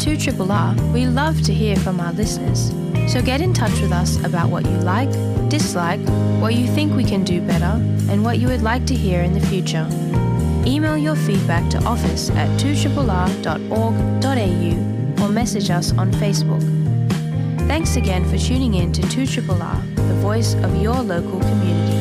2RRR, we love to hear from our listeners. So get in touch with us about what you like, dislike, what you think we can do better, and what you would like to hear in the future. Email your feedback to office@2RRR.org.au or message us on Facebook. Thanks again for tuning in to 2RRR, the voice of your local community.